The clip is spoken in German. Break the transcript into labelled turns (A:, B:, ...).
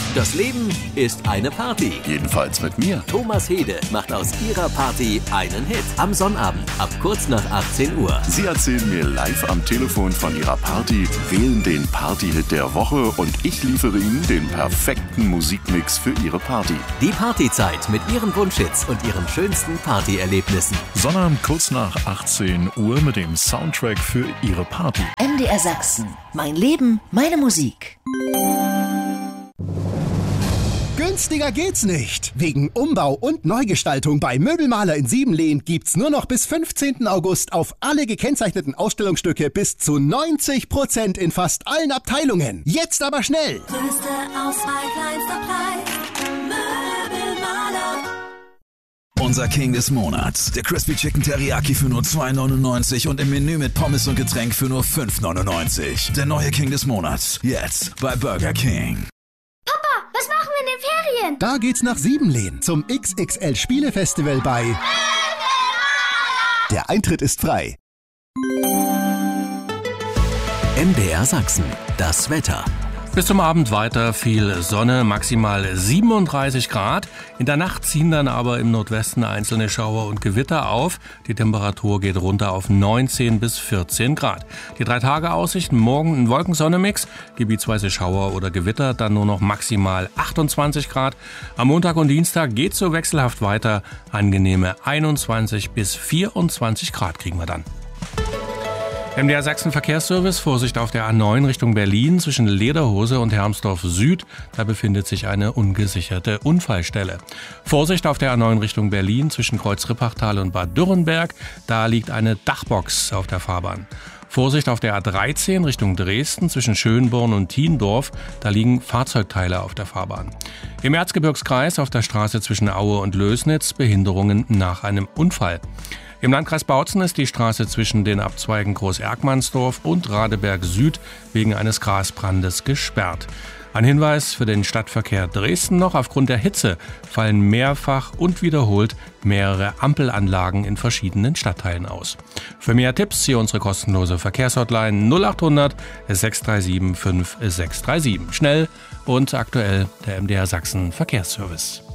A: Das Leben ist eine Party.
B: Jedenfalls mit mir.
A: Thomas Hede macht aus ihrer Party einen Hit. Am Sonnabend ab kurz nach 18 Uhr.
B: Sie erzählen mir live am Telefon von ihrer Party, wählen den Party-Hit der Woche und ich liefere Ihnen den perfekten Musikmix für Ihre Party.
A: Die Partyzeit mit Ihren Wunschhits und Ihren schönsten Partyerlebnissen.
B: Sonnabend kurz nach 18 Uhr mit dem Soundtrack für Ihre Party.
C: MDR Sachsen. Mein Leben, meine Musik.
D: Günstiger geht's nicht. Wegen Umbau und Neugestaltung bei Möbelmaler in Siebenlehn gibt's nur noch bis 15. August auf alle gekennzeichneten Ausstellungsstücke bis zu 90% in fast allen Abteilungen. Jetzt aber schnell!
E: Größte Auswahl, kleinster Preis. Möbelmaler.
F: Unser King des Monats. Der Crispy Chicken Teriyaki für nur 2,99 und im Menü mit Pommes und Getränk für nur 5,99. Der neue King des Monats. Jetzt bei Burger King.
G: Was machen wir in den Ferien?
D: Da geht's nach Siebenlehn zum XXL Spielefestival bei Der Eintritt ist frei.
A: MDR Sachsen. Das Wetter.
H: Bis zum Abend weiter viel Sonne, maximal 37 Grad. In der Nacht ziehen dann aber im Nordwesten einzelne Schauer und Gewitter auf. Die Temperatur geht runter auf 19 bis 14 Grad. Die 3-Tage-Aussichten: morgen ein Wolkensonne-Mix, gebietsweise Schauer oder Gewitter, dann nur noch maximal 28 Grad. Am Montag und Dienstag geht so wechselhaft weiter. Angenehme 21 bis 24 Grad kriegen wir dann. MDR Sachsen Verkehrsservice, Vorsicht auf der A9 Richtung Berlin zwischen Lederhose und Hermsdorf Süd. Da befindet sich eine ungesicherte Unfallstelle. Vorsicht auf der A9 Richtung Berlin zwischen Kreuz-Rippachtal und Bad Dürrenberg. Da liegt eine Dachbox auf der Fahrbahn. Vorsicht auf der A13 Richtung Dresden zwischen Schönborn und Thiendorf. Da liegen Fahrzeugteile auf der Fahrbahn. Im Erzgebirgskreis auf der Straße zwischen Aue und Lößnitz Behinderungen nach einem Unfall. Im Landkreis Bautzen ist die Straße zwischen den Abzweigen Groß-Erkmannsdorf und Radeberg Süd wegen eines Grasbrandes gesperrt. Ein Hinweis für den Stadtverkehr Dresden noch: Aufgrund der Hitze fallen mehrfach und wiederholt mehrere Ampelanlagen in verschiedenen Stadtteilen aus. Für mehr Tipps hier unsere kostenlose Verkehrshotline 0800 637 5637. Schnell und aktuell der MDR Sachsen Verkehrsservice.